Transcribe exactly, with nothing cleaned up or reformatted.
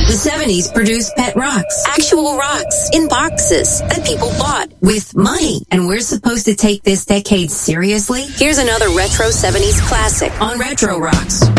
The seventies produced pet rocks, actual rocks in boxes that people bought with money. And we're supposed to take this decade seriously? Here's another retro seventies classic on Retro Rocks.